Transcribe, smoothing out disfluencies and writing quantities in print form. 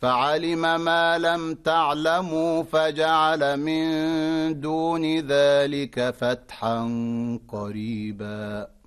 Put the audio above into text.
فعلم ما لم تعلموا فجعل من دون ذلك فتحا قريبا